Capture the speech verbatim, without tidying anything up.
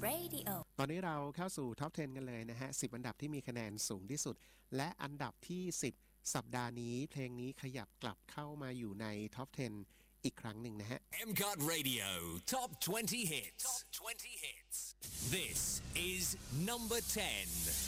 Radio ตอนนี้เราเข้าสู่ท็อปสิบกันเลยนะฮะสิบอันดับที่มีคะแนนสูงที่สุดและอันดับที่สิบสัปดาห์นี้เพลงนี้ขยับกลับเข้ามาอยู่ในท็อปสิบอีกครั้งหนึ่งนะฮะเอ็ม ซี โอ ที Radio Top twenty Hits Top twenty Hits This is number ten